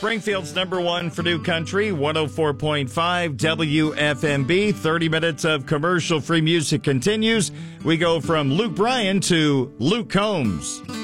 Springfield's number one for new country, 104.5 WFMB. 30 minutes of commercial-free music continues. We go from Luke Bryan to Luke Combs.